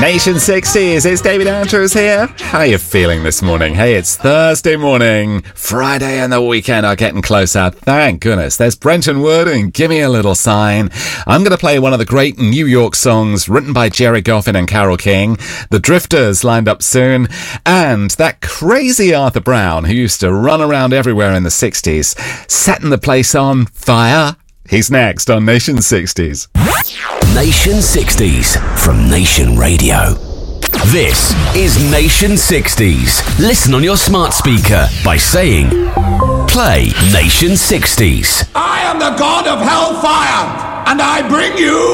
Nation 60s, it's David Andrews here. How are you feeling this morning? Hey, it's Thursday morning. Friday and the weekend are getting closer. Thank goodness. There's Brenton Wood and Give Me a Little Sign. I'm going to play one of the great New York songs written by Jerry Goffin and Carole King. The Drifters lined up soon. And that crazy Arthur Brown who used to run around everywhere in the 60s, setting the place on fire. He's next on Nation 60s. Nation 60s from Nation Radio. This is Nation 60s. Listen on your smart speaker by saying, play Nation 60s. I am the god of hellfire, and I bring you